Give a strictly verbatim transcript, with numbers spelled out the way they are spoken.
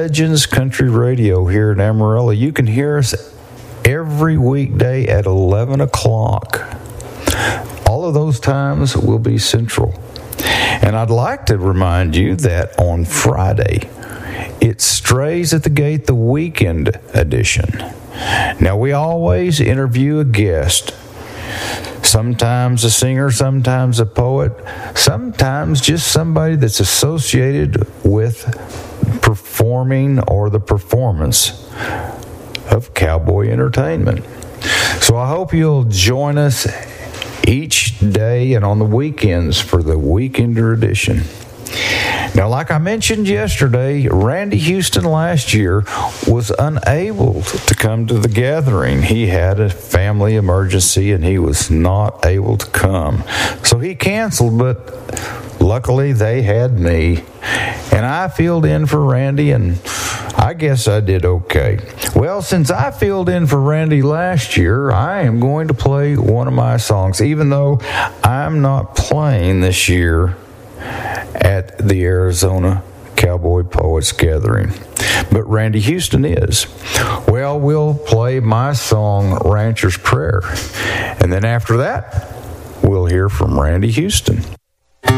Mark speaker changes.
Speaker 1: Legends Country Radio here in Amarillo. You can hear us every weekday at eleven o'clock. All of those times will be Central. And I'd like to remind you that on Friday, it's Strays at the Gate, the weekend edition. Now, we always interview a guest. Sometimes a singer, sometimes a poet, sometimes just somebody that's associated with performing or the performance of cowboy entertainment. So I hope you'll join us each day and on the weekends for the Weekender edition. Now, like I mentioned yesterday, Randy Houston last year was unable to come to the gathering. He had a family emergency and he was not able to come. So he canceled, but luckily they had me. And I filled in for Randy, and I guess I did okay. Well, since I filled in for Randy last year, I am going to play one of my songs, even though I'm not playing this year at the Arizona Cowboy Poets Gathering. But Randy Houston is. Well, we'll play my song, Rancher's Prayer. And then after that, we'll hear from Randy Houston.